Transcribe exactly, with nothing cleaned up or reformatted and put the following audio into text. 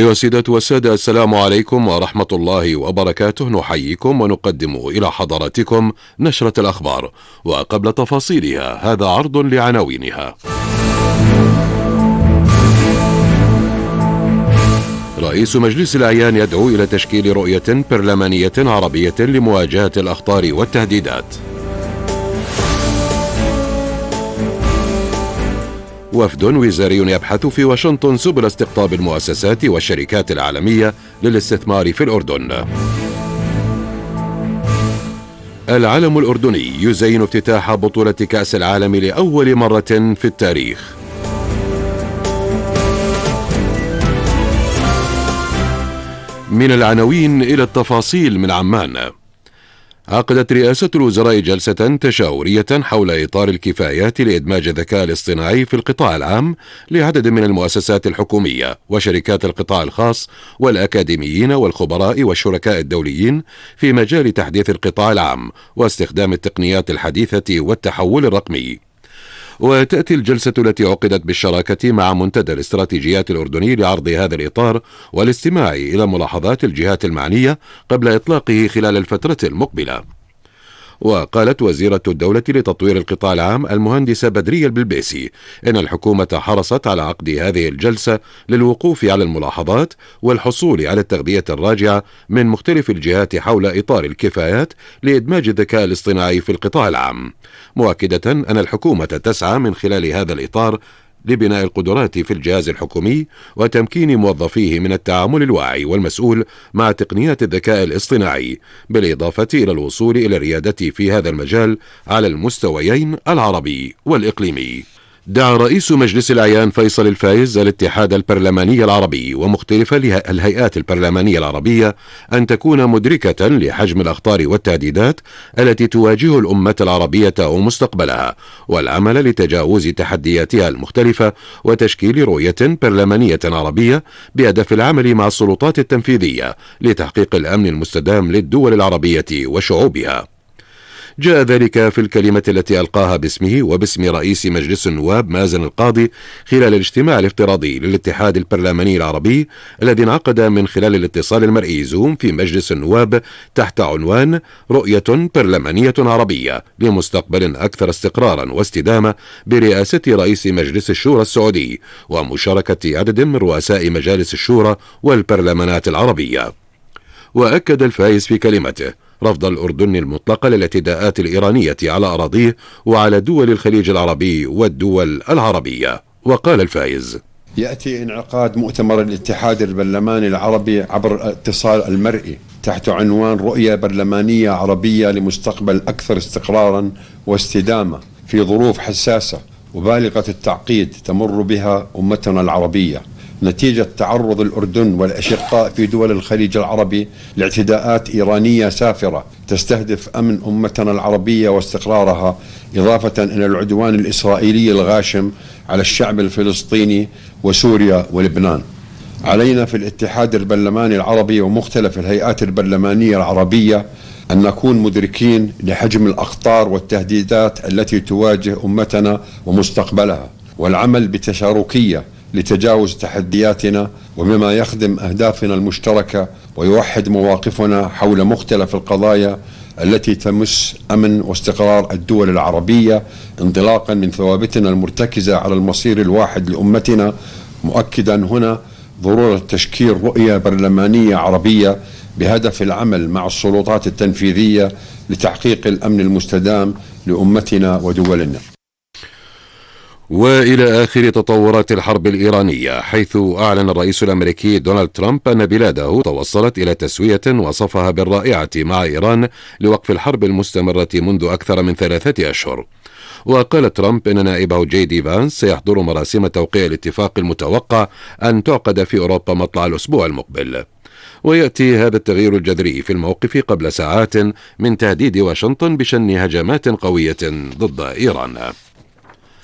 أيها السيدة والسادة، السلام عليكم ورحمة الله وبركاته. نحييكم ونقدم إلى حضراتكم نشرة الأخبار، وقبل تفاصيلها هذا عرض لعناوينها. رئيس مجلس الأعيان يدعو إلى تشكيل رؤية برلمانية عربية لمواجهة الأخطار والتهديدات. وفد وزاري يبحث في واشنطن سبل استقطاب المؤسسات والشركات العالمية للاستثمار في الأردن. العلم الأردني يزين افتتاح بطولة كأس العالم لأول مرة في التاريخ. من العناوين إلى التفاصيل من عمان. عقدت رئاسة الوزراء جلسة تشاورية حول إطار الكفايات لإدماج الذكاء الاصطناعي في القطاع العام لعدد من المؤسسات الحكومية وشركات القطاع الخاص والأكاديميين والخبراء والشركاء الدوليين في مجال تحديث القطاع العام واستخدام التقنيات الحديثة والتحول الرقمي. وتأتي الجلسة التي عقدت بالشراكة مع منتدى الاستراتيجيات الأردني لعرض هذا الإطار والاستماع إلى ملاحظات الجهات المعنية قبل إطلاقه خلال الفترة المقبلة. وقالت وزيرة الدولة لتطوير القطاع العام المهندسة بدرية البلبيسي إن الحكومة حرصت على عقد هذه الجلسة للوقوف على الملاحظات والحصول على التغذية الراجعة من مختلف الجهات حول إطار الكفايات لإدماج الذكاء الاصطناعي في القطاع العام، مؤكدة أن الحكومة تسعى من خلال هذا الإطار لبناء القدرات في الجهاز الحكومي وتمكين موظفيه من التعامل الواعي والمسؤول مع تقنيات الذكاء الاصطناعي، بالإضافة إلى الوصول إلى الريادة في هذا المجال على المستويين العربي والإقليمي. دعا رئيس مجلس الأعيان فيصل الفايز الاتحاد البرلماني العربي ومختلف الهيئات البرلمانية العربية أن تكون مدركة لحجم الأخطار والتهديدات التي تواجه الأمة العربية ومستقبلها، والعمل لتجاوز تحدياتها المختلفة وتشكيل رؤية برلمانية عربية بهدف العمل مع السلطات التنفيذية لتحقيق الأمن المستدام للدول العربية وشعوبها. جاء ذلك في الكلمة التي ألقاها باسمه وباسم رئيس مجلس النواب مازن القاضي خلال الاجتماع الافتراضي للاتحاد البرلماني العربي الذي انعقد من خلال الاتصال المرئي زوم في مجلس النواب تحت عنوان رؤية برلمانية عربية لمستقبل أكثر استقرارا واستدامة برئاسة رئيس مجلس الشورى السعودي ومشاركة عدد من رؤساء مجالس الشورى والبرلمانات العربية. وأكد الفايز في كلمته رفض الأردن المطلق للاعتداءات الإيرانية على أراضيه وعلى دول الخليج العربي والدول العربية. وقال الفايز: يأتي انعقاد مؤتمر الاتحاد البرلماني العربي عبر الاتصال المرئي تحت عنوان رؤية برلمانية عربية لمستقبل أكثر استقرارا واستدامة في ظروف حساسة وبالغة التعقيد تمر بها أمتنا العربية نتيجة تعرض الأردن والأشقاء في دول الخليج العربي لاعتداءات إيرانية سافرة تستهدف أمن أمتنا العربية واستقرارها، إضافة إلى العدوان الإسرائيلي الغاشم على الشعب الفلسطيني وسوريا ولبنان. علينا في الاتحاد البرلماني العربي ومختلف الهيئات البرلمانية العربية أن نكون مدركين لحجم الأخطار والتهديدات التي تواجه أمتنا ومستقبلها، والعمل بتشاركية لتجاوز تحدياتنا وبما يخدم أهدافنا المشتركة ويوحد مواقفنا حول مختلف القضايا التي تمس أمن واستقرار الدول العربية، انطلاقا من ثوابتنا المرتكزة على المصير الواحد لأمتنا، مؤكدا هنا ضرورة تشكيل رؤية برلمانية عربية بهدف العمل مع السلطات التنفيذية لتحقيق الأمن المستدام لأمتنا ودولنا. وإلى آخر تطورات الحرب الإيرانية، حيث أعلن الرئيس الأمريكي دونالد ترامب أن بلاده توصلت إلى تسوية وصفها بالرائعة مع إيران لوقف الحرب المستمرة منذ أكثر من ثلاثة أشهر. وقال ترامب إن نائبه جي دي فانس سيحضر مراسم توقيع الاتفاق المتوقع أن تعقد في أوروبا مطلع الأسبوع المقبل. ويأتي هذا التغيير الجذري في الموقف قبل ساعات من تهديد واشنطن بشن هجمات قوية ضد إيران.